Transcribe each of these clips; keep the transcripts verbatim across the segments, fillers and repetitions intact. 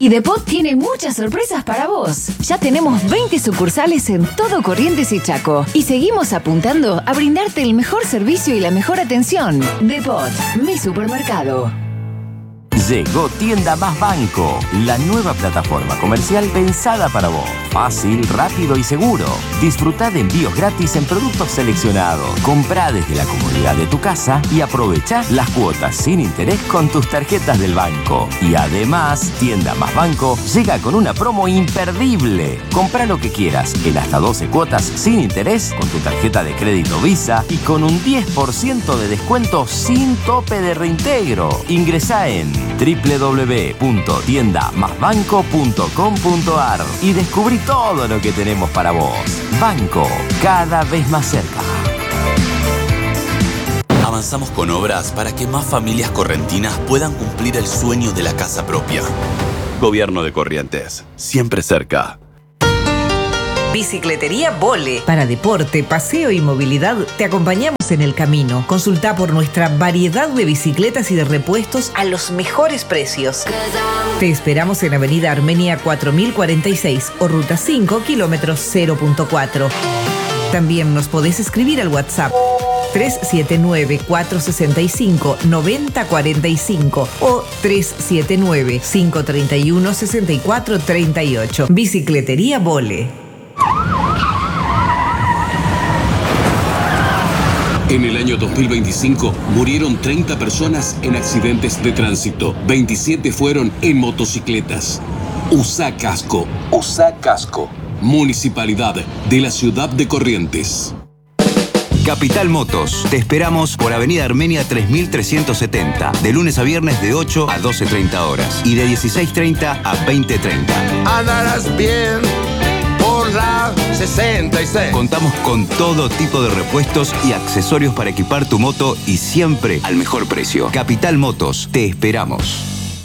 Y Depot tiene muchas sorpresas para vos. Ya tenemos veinte sucursales en todo Corrientes y Chaco. Y seguimos apuntando a brindarte el mejor servicio y la mejor atención. Depot, mi supermercado. Llegó Tienda Más Banco, la nueva plataforma comercial pensada para vos. Fácil, rápido y seguro. Disfrutá de envíos gratis en productos seleccionados. Comprá desde la comodidad de tu casa y aprovechá las cuotas sin interés con tus tarjetas del banco. Y además, Tienda Más Banco llega con una promo imperdible. Comprá lo que quieras en hasta doce cuotas sin interés con tu tarjeta de crédito Visa y con un diez por ciento de descuento sin tope de reintegro. Ingresá en doble u doble u doble u punto tienda más banco punto com punto a r y descubrí todo lo que tenemos para vos. Banco, cada vez más cerca. Avanzamos con obras para que más familias correntinas puedan cumplir el sueño de la casa propia. Gobierno de Corrientes, siempre cerca. Bicicletería Vole. Para deporte, paseo y movilidad, te acompañamos en el camino. Consulta por nuestra variedad de bicicletas y de repuestos a los mejores precios. Te esperamos en Avenida Armenia cuatro mil cuarenta y seis o Ruta cinco, kilómetros cero punto cuatro. También nos podés escribir al WhatsApp tres siete nueve, cuatro seis cinco, nueve cero cuatro cinco o tres siete nueve, cinco tres uno, seis cuatro tres ocho. Bicicletería Vole. En el año dos mil veinticinco murieron treinta personas en accidentes de tránsito. veintisiete fueron en motocicletas. Usa casco. Usa casco. Municipalidad de la ciudad de Corrientes. Capital Motos. Te esperamos por Avenida Armenia tres mil trescientos setenta. De lunes a viernes de ocho a doce treinta horas. Y de dieciséis treinta a veinte treinta. Andarás bien por la sesenta y seis. Contamos con todo tipo de repuestos y accesorios para equipar tu moto y siempre al mejor precio. Capital Motos, te esperamos.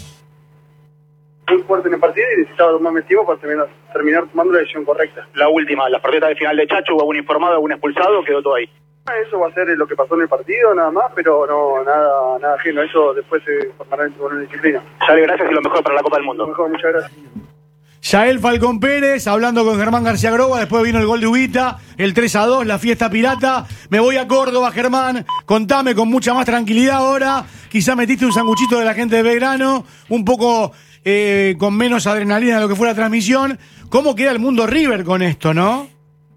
Muy fuerte en el partido y necesitaba tomarme tiempo para terminar, terminar tomando la decisión correcta. La última, la partida de final de Chacho, ¿hubo algún informado, algún expulsado? Quedó todo ahí. Eso va a ser lo que pasó en el partido, nada más, pero no nada nada ajeno. Eso después se formará en una disciplina. Sale, gracias y lo mejor para la Copa del Mundo. Lo mejor, muchas gracias. Yael Falcón Pérez hablando con Germán García Groba, después vino el gol de Ubita, el tres a dos, la fiesta pirata. Me voy a Córdoba, Germán, contame con mucha más tranquilidad ahora. Quizá metiste un sanguchito de la gente de Belgrano, un poco eh, con menos adrenalina de lo que fue la transmisión. ¿Cómo queda el mundo River con esto, no?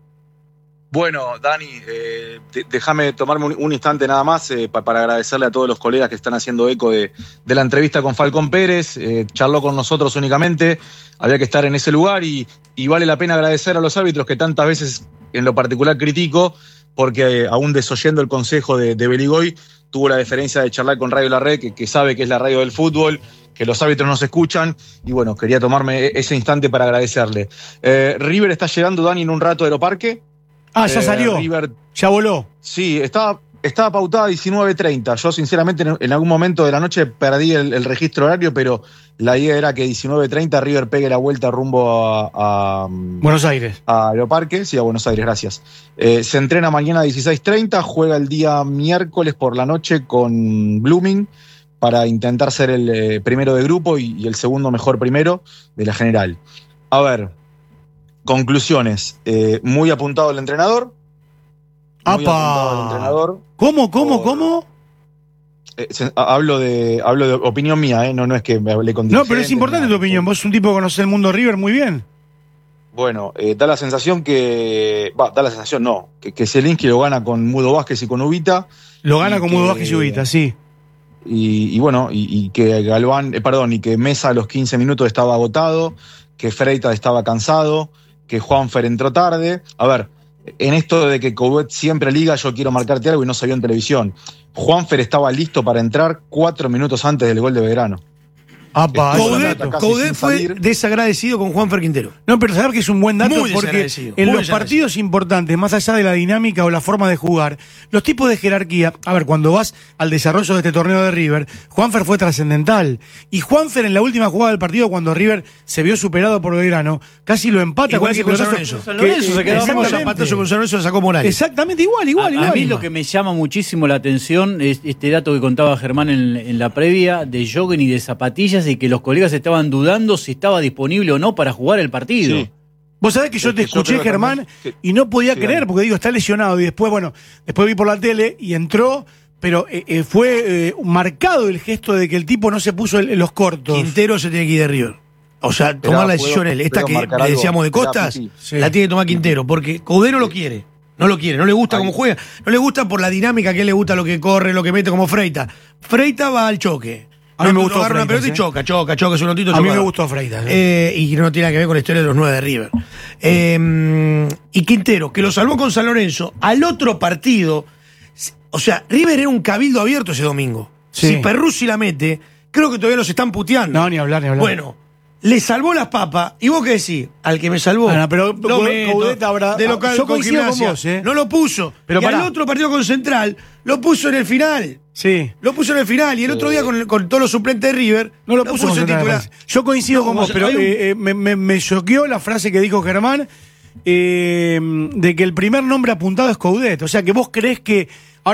Bueno, Dani, eh, déjame tomarme un, un instante nada más eh, pa, para agradecerle a todos los colegas que están haciendo eco de, de la entrevista con Falcón Pérez. Eh, charló con nosotros únicamente, había que estar en ese lugar y, y vale la pena agradecer a los árbitros que tantas veces en lo particular critico, porque eh, aún desoyendo el consejo de, de Beligoy, tuvo la deferencia de charlar con Radio La Red, que, que sabe que es la radio del fútbol, que los árbitros nos escuchan, y bueno, quería tomarme ese instante para agradecerle. Eh, River está llegando, Dani, en un rato a Aeroparque. Ah, ya eh, salió, River, ya voló. Sí, estaba, estaba pautada a diecinueve treinta. Yo sinceramente en, en algún momento de la noche perdí el, el registro horario, pero la idea era que diecinueve treinta River pegue la vuelta rumbo a, a Buenos Aires. A Aeroparque, sí, a Buenos Aires, gracias. Eh, se entrena mañana a dieciséis treinta, juega el día miércoles por la noche con Blooming para intentar ser el eh, primero de grupo y, y el segundo mejor primero de la general. A ver, conclusiones. Eh, muy apuntado el entrenador. Muy apuntado el entrenador. ¿Cómo, cómo, por, cómo? Eh, se, hablo, de, hablo de opinión mía, ¿eh? No, no es que me hablé con No, pero es importante nada. Tu opinión. Vos sos un tipo que conoce el mundo River muy bien. Bueno, eh, da la sensación que... Va, da la sensación, no. Que, que Zielinski lo gana con Mudo Vázquez y con Ubita. Lo gana con que, Mudo Vázquez y Ubita, sí. Y, y bueno, y, y que Galván... Eh, perdón, y que Mesa a los quince minutos estaba agotado, que Freitas estaba cansado, que Juanfer entró tarde. A ver, en esto de que Coudet siempre liga, yo quiero marcarte algo y no se vio en televisión. Juanfer estaba listo para entrar cuatro minutos antes del gol de Belgrano. Apa, Coudet fue desagradecido con Juanfer Quintero. No, pero sabes que es un buen dato muy porque en los partidos importantes, más allá de la dinámica o la forma de jugar, los tipos de jerarquía, a ver, cuando vas al desarrollo de este torneo de River, Juanfer fue trascendental. Y Juanfer en la última jugada del partido, cuando River se vio superado por Belgrano, casi lo empata. Igual que con San Lorenzo. San Lorenzo se quedó zapatazo con San Lorenzo, lo sacó Morales. Exactamente, igual, igual, a, igual. A mí lo que me llama muchísimo la atención es este dato que contaba Germán en, en la previa de jogging y de zapatillas amarillas y que los colegas estaban dudando si estaba disponible o no para jugar el partido. Sí. Vos sabés que yo te escuché, yo Germán, que, y no podía sí, creer, dale. porque digo, está lesionado. Y después, bueno, después vi por la tele y entró, pero eh, eh, fue eh, marcado el gesto de que el tipo no se puso el, los cortos. Quintero se tiene que ir de River. O sea, Esperá, tomar la ¿puedo- decisión él. Esta puedo que marcar le algo? decíamos de Esperá, Costas, Piti. Sí. la tiene que tomar Quintero, porque Coudet no lo quiere. No lo quiere, no le gusta Ay. cómo juega, no le gusta por la dinámica que a él le gusta lo que corre, lo que mete como Freita. Freita va al choque. A mí me No, gustó agarra una Freitas, pelota y ¿eh? choca, choca, choca, es un notito. A mí me chocador. gustó Freitas. ¿eh? Eh, y no tiene nada que ver con la historia de los nueve de River. Eh, y Quintero, que lo salvó con San Lorenzo, al otro partido, o sea, River era un cabildo abierto ese domingo. Sí. Si Perruzzi la mete, creo que todavía los están puteando. No, ni hablar, ni hablar. Bueno, le salvó las papas, y vos qué decís, al que me salvó. Ah, no, pero lo Cou- meto, Coudet habrá- de local yo con coincido con Gimnasia. vos, ¿eh? No lo puso. Pero y al pará. otro partido con Central, lo puso en el final. Sí. Lo puso en el final. Y el otro día con, con todos los suplentes de River, No lo puso, en con Central, me titular. parece. Yo coincido No, con o vos, sea, pero hay un- eh, eh, me, me, me choqueó la frase que dijo Germán eh, de que el primer nombre apuntado es Coudet. O sea, que vos creés que